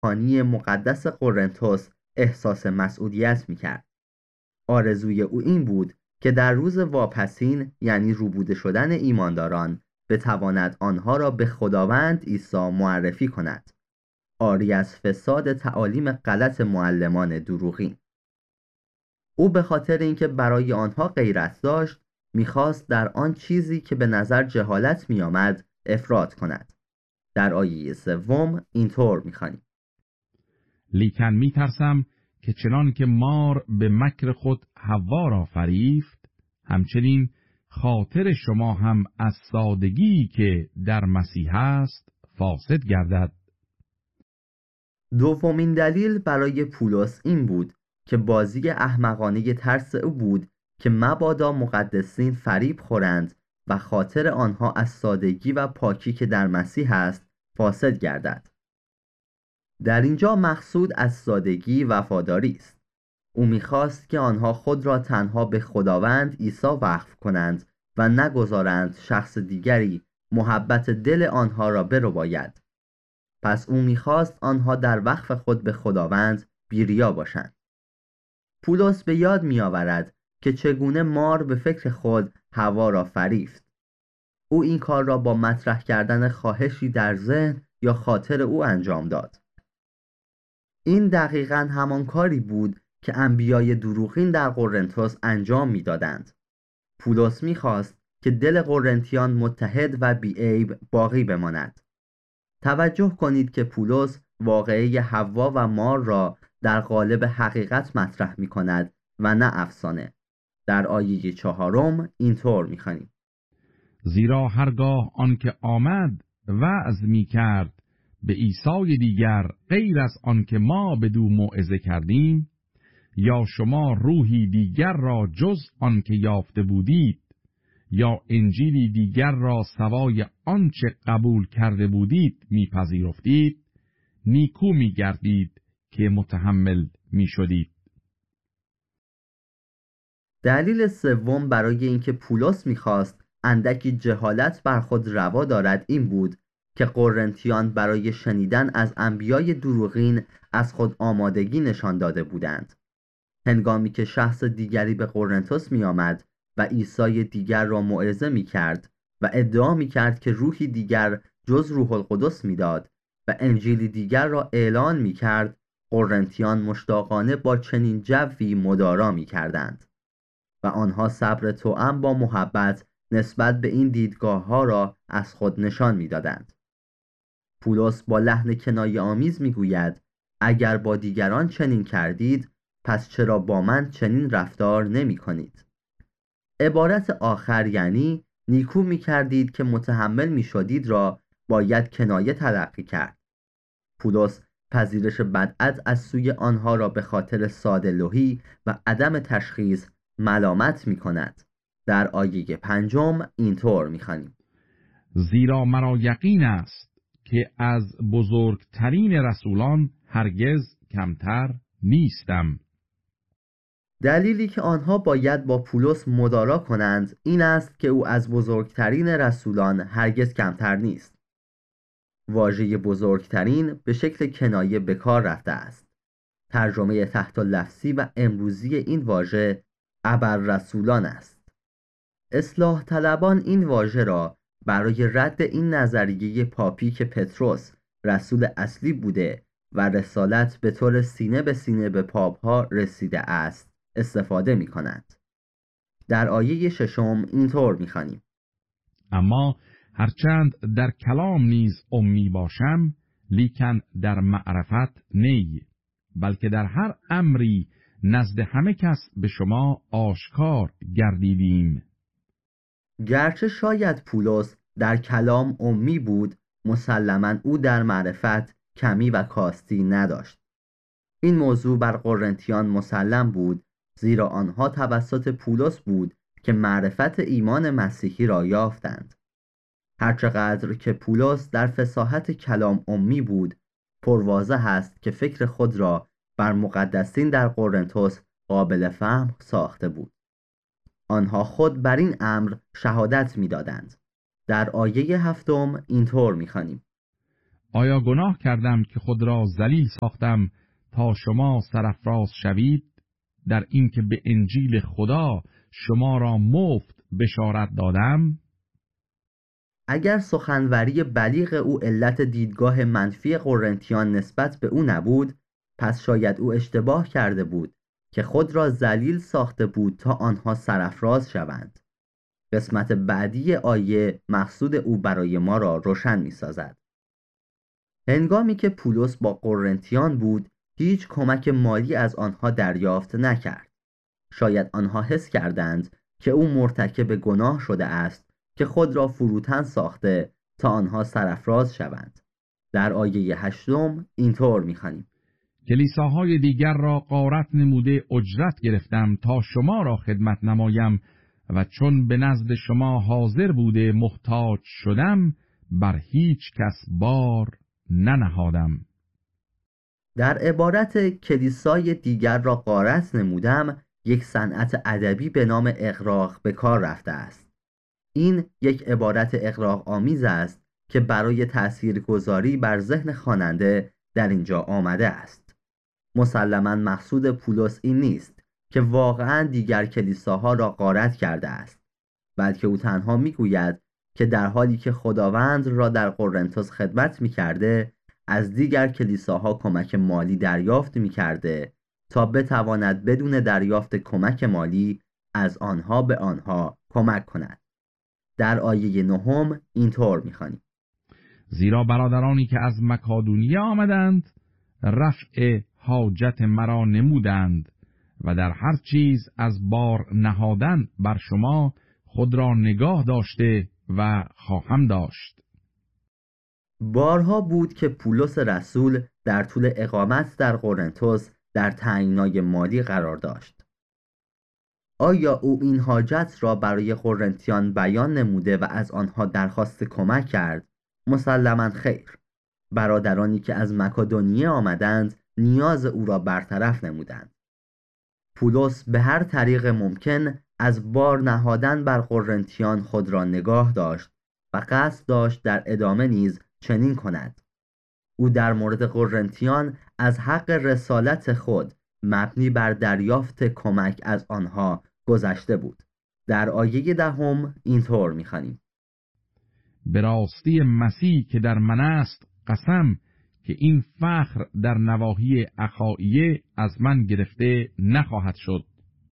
روحانی مقدس قرنتس احساس مسئولیت می‌کرد. آرزوی او این بود که در روز واپسین، یعنی روبوده شدن ایمانداران، بتواند آنها را به خداوند عیسی معرفی کند، عاری از فساد تعالیم غلط معلمان دروغین. او به خاطر اینکه برای آنها غیرت داشت، می‌خواست در آن چیزی که به نظر جهالت می‌آمد افراط کند. در آیه 3 اینطور می‌خوانیم: لیکن می‌ترسم که چنان که مار به مکر خود حوا را فریفت، همچنین خاطر شما هم از سادگی که در مسیح است فاسد گردد. دومین دلیل برای پولس این بود که بازی احمقانه ترس او بود که مبادا مقدسین فریب خورند و خاطر آنها از سادگی و پاکی که در مسیح است فاسد گردد. در اینجا مقصود از سادگی وفاداری است. او می‌خواست که آنها خود را تنها به خداوند عیسی وقف کنند و نگذارند شخص دیگری محبت دل آنها را برباید. پس او می‌خواست آنها در وقف خود به خداوند بی‌ریا باشند. پولس به یاد می‌آورد که چگونه مار به فکر خود حوا را فریفت. او این کار را با مطرح کردن خواهشی در ذهن یا خاطر او انجام داد. این دقیقاً همان کاری بود که انبیای دروغین در قرنتس انجام می‌دادند. پولس می‌خواست که دل قرنتیان متحد و بی‌عیب باقی بماند. توجه کنید که پولس واقعه حوا و مار را در قالب حقیقت مطرح می‌کند و نه افسانه. در آیه 4 اینطور می‌خوانیم: زیرا هرگاه آنکه آمد وعظ می‌کرد به عیسی دیگر غیر از آنکه ما بدو موعظه کردیم، یا شما روحی دیگر را جز آنکه یافته بودید، یا انجیلی دیگر را سوای آنچه قبول کرده بودید میپذیرفتید، نیکو میگردید که متحمل میشدید. دلیل سوم برای اینکه پولس میخواست اندکی جهالت بر خود روا دارد این بود که قرنتیان برای شنیدن از انبیای دروغین از خود آمادگی نشان داده بودند. هنگامی که شخص دیگری به قرنتس می آمد و عیسی دیگر را موعظه می کرد و ادعا می کرد که روحی دیگر جز روح القدس می داد و انجیلی دیگر را اعلان می کرد، قرنتیان مشتاقانه با چنین جوی مدارا می کردند و آنها صبر توأم با محبت نسبت به این دیدگاه ها را از خود نشان می دادند. پولس با لحن کنایه آمیز می گوید: اگر با دیگران چنین کردید، پس چرا با من چنین رفتار نمی کنید؟ عبارت آخر یعنی نیکو می کردید که متحمل می شدید را باید کنایه تلقی کرد. پولس پذیرش بدعت از سوی آنها را به خاطر ساده‌لوحی و عدم تشخیص ملامت می کند. در آیه 5 اینطور می خوانیم: زیرا مرا یقین است که از بزرگترین رسولان هرگز کمتر نیستم. دلیلی که آنها باید با پولس مدارا کنند این است که او از بزرگترین رسولان هرگز کمتر نیست. واژه بزرگترین به شکل کنایه به کار رفته است. ترجمه تحت لفظی و امروزی این واژه ابررسولان است. اصلاح طلبان این واژه را برای رد این نظریه پاپی که پتروس رسول اصلی بوده و رسالت به طور سینه به سینه به پاپ‌ها رسیده است استفاده می کنند. در آیه 6 اینطور می خوانیم: اما هرچند در کلام نیز امی باشم، لیکن در معرفت نی، بلکه در هر امری نزد همه کس به شما آشکار گردیدیم. گرچه شاید پولس در کلام امی بود، مسلماً او در معرفت کمی و کاستی نداشت. این موضوع بر قرنتیان مسلم بود، زیرا آنها توسط پولس بود که معرفت ایمان مسیحی را یافتند. هرچقدر که پولس در فصاحت کلام امی بود، پرواضح است که فکر خود را بر مقدسین در قرنتس قابل فهم ساخته بود. آنها خود بر این امر شهادت می‌دادند. در آیه 7 اینطور می‌خوانیم: آیا گناه کردم که خود را ذلیل ساختم تا شما سرافراز شوید، در این که به انجیل خدا شما را مفت بشارت دادم؟ اگر سخنوری بلیغ او علت دیدگاه منفی قرنتیان نسبت به او نبود، پس شاید او اشتباه کرده بود که خود را ذلیل ساخته بود تا آنها سرافراز شوند. قسمت بعدی آیه مقصود او برای ما را روشن می سازد. هنگامی که پولس با قرنتیان بود، هیچ کمک مالی از آنها دریافت نکرد. شاید آنها حس کردند که او مرتکب گناه شده است که خود را فروتن ساخته تا آنها سرافراز شوند. در آیه 8 اینطور می‌خوانیم: کلیساهای دیگر را غارت نموده اجرت گرفتم تا شما را خدمت نمایم و چون به نزد شما حاضر بوده محتاج شدم، بر هیچ کس بار ننهادم. در عبارت کلیسای دیگر را غارت نمودم، یک صنعت ادبی به نام اغراق به کار رفته است. این یک عبارت اغراق آمیز است که برای تأثیرگذاری بر ذهن خواننده در اینجا آمده است. مسلماً مقصود پولس این نیست که واقعاً دیگر کلیساها را غارت کرده است، بلکه او تنها میگوید که در حالی که خداوند را در قرنتس خدمت میکرده، از دیگر کلیساها کمک مالی دریافت میکرده تا بتواند بدون دریافت کمک مالی از آنها به آنها کمک کند. در آیه 9 اینطور می‌خوانیم: زیرا برادرانی که از مکادونیه آمدند رفع حاجت مرا نمودند و در هر چیز از بار نهادن بر شما خود را نگاه داشته و خواهم داشت. بارها بود که پولس رسول در طول اقامت در قرنتس در تنگنای مالی قرار داشت. آیا او این حاجت را برای قرنتیان بیان نموده و از آنها درخواست کمک کرد؟ مسلماً خیر. برادرانی که از مکادونیه آمدند نیاز او را برطرف نمودند. پولس به هر طریق ممکن از بار نهادن بر قرنتیان خود را نگاه داشت و قصد داشت در ادامه نیز چنین کند. او در مورد قرنتیان از حق رسالت خود مبنی بر دریافت کمک از آنها گذشته بود. در آیه 10 اینطور می‌خوانیم: به راستی مسیح که در من است قسم که این فخر در نواحی اخائیه از من گرفته نخواهد شد.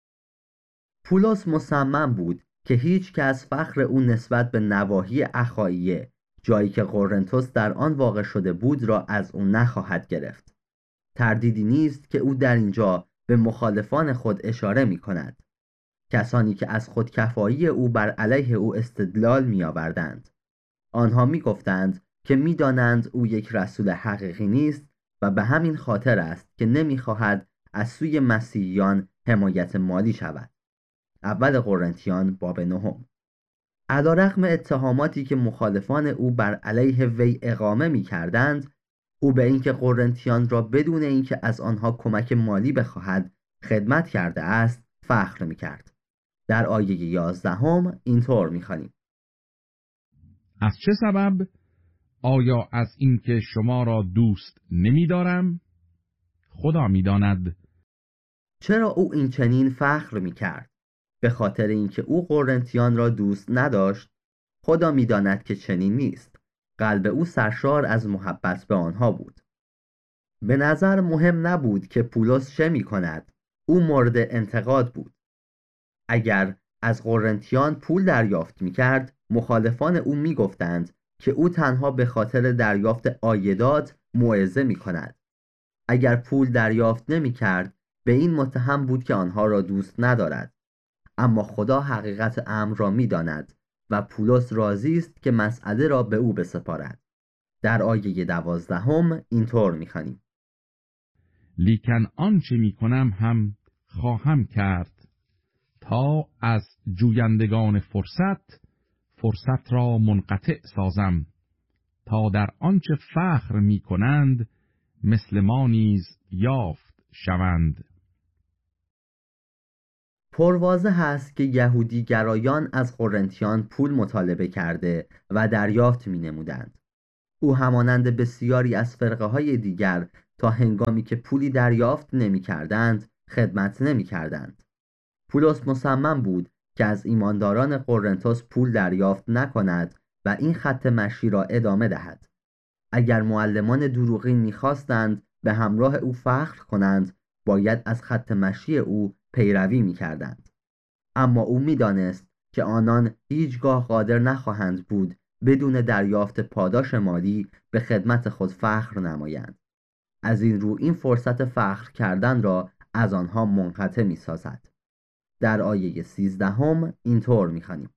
پولس مصمم بود که هیچ کس فخر او نسبت به نواحی اخائیه، جایی که قرنتس در آن واقع شده بود، را از او نخواهد گرفت. تردیدی نیست که او در اینجا به مخالفان خود اشاره می کند. کسانی که از خودکفایی او بر علیه او استدلال می آوردند. آنها می گفتند که می دانند او یک رسول حقیقی نیست و به همین خاطر است که نمی خواهد از سوی مسیحیان حمایت مالی شود. اول قرنتیان باب 9. علیرغم اتهاماتی که مخالفان او بر علیه وی اقامه می کردند، او به اینکه قرنتیان را بدون اینکه از آنها کمک مالی بخواهد خدمت کرده است فخر می کرد. در آیه 11 اینطور می خوانیم: از چه سبب؟ آیا از اینکه شما را دوست نمی دارم؟ خدا می داند. چرا او این چنین فخر می کرد؟ به خاطر اینکه او قرنتیان را دوست نداشت؟ خدا می داند که چنین نیست. قلب او سرشار از محبت به آنها بود. به نظر مهم نبود که پولس چه می کند. او مورد انتقاد بود. اگر از قرنتیان پول دریافت می کرد، مخالفان او می گفتند که او تنها به خاطر دریافت عایدات موعظه می کند. اگر پول دریافت نمی کرد، به این متهم بود که آنها را دوست ندارد. اما خدا حقیقت امر را می داند و پولس راضی است که مسئله را به او بسپارد. در آیه 12 اینطور می خوانیم: لیکن آنچه می کنم هم خواهم کرد تا از جویندگان فرصت را منقطع سازم، تا در آنچه فخر می کنند مثل ما نیز یافت شوند. پرواضح است که یهودی گرایان از قرنتیان پول مطالبه کرده و دریافت می نمودند. او همانند بسیاری از فرقه‌های دیگر تا هنگامی که پولی دریافت نمی‌کردند خدمت نمی‌کردند. پولس مصمم بود که از ایمانداران قرنتس پول دریافت نکند و این خط مشی را ادامه دهد. اگر معلمان دروغین می‌خواستند به همراه او فخر کنند، باید از خط مشی او پیروی می‌کردند. اما او می‌دانست که آنان هیچگاه قادر نخواهند بود بدون دریافت پاداش مالی به خدمت خود فخر نمایند. از این رو این فرصت فخر کردن را از آنها منقطع می‌سازد. در آیه 13 اینطور می‌خوانیم: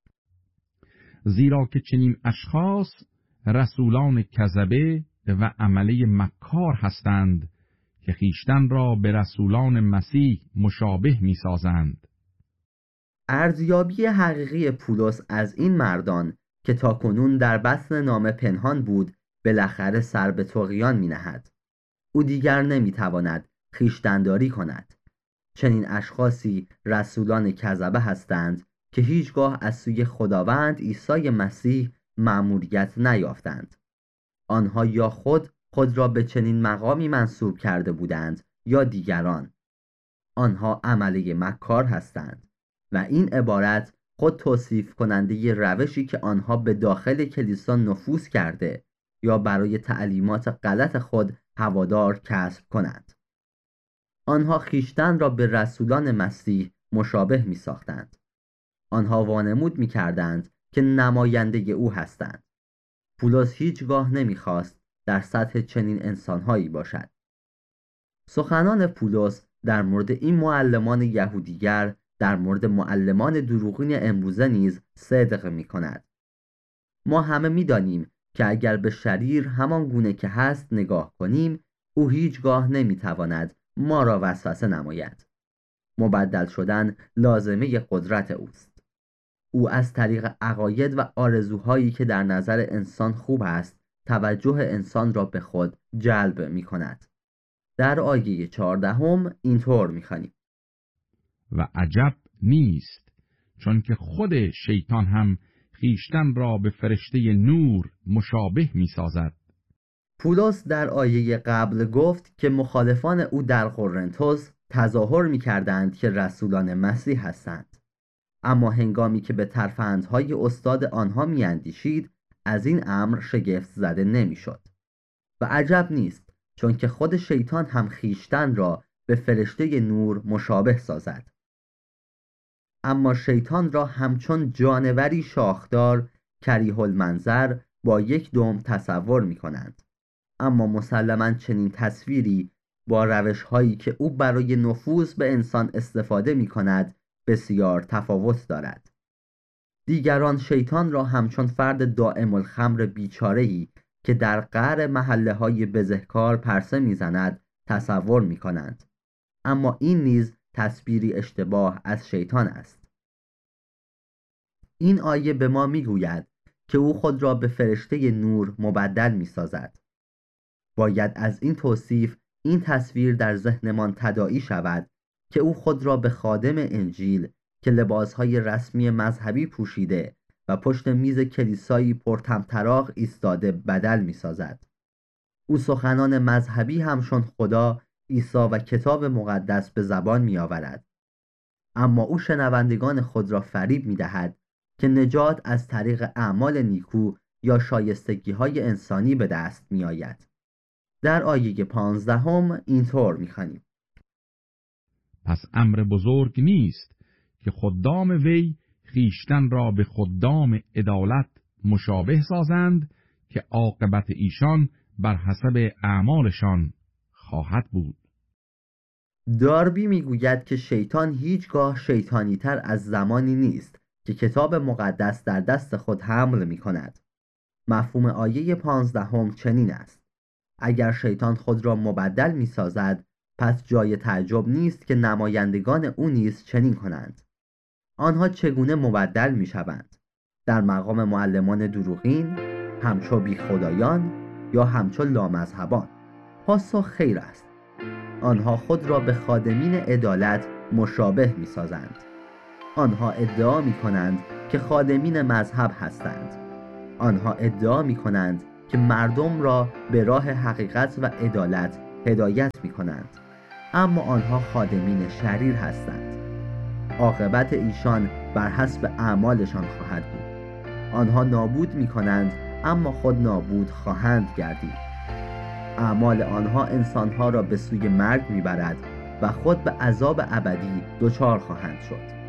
زیرا که چنین اشخاص رسولان کذبه و عمله مکار هستند که خیشتن را به رسولان مسیح مشابه می‌سازند. ارزیابی حقیقی پولس از این مردان که تاکنون در بطن نامه پنهان بود بالاخره سر به طغیان می‌نهد. او دیگر نمی‌تواند خویشتن‌داری کند. چنین اشخاصی رسولان کذبه هستند که هیچگاه از سوی خداوند عیسی مسیح مأموریت نیافتند. آنها یا خود را به چنین مقامی منصوب کرده بودند یا دیگران. آنها عمله مکار هستند و این عبارت خود توصیف کننده ی روشی که آنها به داخل کلیسا نفوذ کرده یا برای تعلیمات غلط خود هوادار کسب کنند. آنها خیشتن را به رسولان مسیح مشابه می ساختند. آنها وانمود می کردند که نماینده او هستند. پولس هیچگاه نمی خواست در سطح چنین انسانهایی باشد. سخنان پولس در مورد این معلمان یهودیگر در مورد معلمان دروغین امروزه نیز صدق می کند. ما همه می دانیم که اگر به شریر همان گونه که هست نگاه کنیم، او هیچگاه نمی تواند ما را وسوسه نماید. مبدل شدن لازمه قدرت اوست. او از طریق عقاید و آرزوهایی که در نظر انسان خوب است توجه انسان را به خود جلب می کند. در آیه 14 اینطور می خوانیم: و عجب نیست، چون که خود شیطان هم خیشتن را به فرشته نور مشابه می سازد. پولس در آیه قبل گفت که مخالفان او در قرنتس تظاهر می کردند که رسولان مسیح هستند. اما هنگامی که به ترفندهای استاد آنها می اندیشید، از این امر شگفت زده نمی شد. و عجب نیست، چون که خود شیطان هم خیشتن را به فرشته نور مشابه سازد. اما شیطان را همچون جانوری شاخدار کریه المنظر با یک دم تصور می کنند. اما مسلماً چنین تصویری با روش‌هایی که او برای نفوذ به انسان استفاده می کند بسیار تفاوت دارد. دیگران شیطان را همچون فرد دائم الخمر بیچاره‌ای که در قعر محله‌های بزهکار پرسه می‌زند تصور می‌کنند. اما این نیز تصویری اشتباه از شیطان است. این آیه به ما می‌گوید که او خود را به فرشته نور مبدل می‌سازد. باید از این توصیف این تصویر در ذهنمان تداعی شود که او خود را به خادم انجیل که لباسهای رسمی مذهبی پوشیده و پشت میز کلیسایی پرطمطراق ایستاده بدل می سازد. او سخنان مذهبی همچون خدا، عیسی و کتاب مقدس به زبان می آورد. اما او شنوندگان خود را فریب می دهد که نجات از طریق اعمال نیکو یا شایستگی های انسانی به دست می آید. در آیه 15 اینطور می خوانیم: پس امر بزرگ نیست که خدام وی خیشتن را به خدام عدالت مشابه سازند که عاقبت ایشان بر حسب اعمالشان خواهد بود. داربی میگوید که شیطان هیچگاه شیطانی تر از زمانی نیست که کتاب مقدس در دست خود حمل می کند. مفهوم آیه 15 چنین است: اگر شیطان خود را مبدل می سازد، پس جای تعجب نیست که نمایندگان او نیز چنین کنند. آنها چگونه مبدل می شوند؟ در مقام معلمان دروغین، همچو بی خدایان یا همچو لامذهبان؟ پاسخ خیر است. آنها خود را به خادمین عدالت مشابه می سازند. آنها ادعا می کنند که خادمین مذهب هستند. آنها ادعا می کنند که مردم را به راه حقیقت و عدالت هدایت می کنند، اما آنها خادمین شریر هستند. عاقبت ایشان بر حسب اعمالشان خواهد بود. آنها نابود می کنند اما خود نابود خواهند گردید. اعمال آنها انسانها را به سوی مرگ می برد و خود به عذاب ابدی دچار خواهند شد.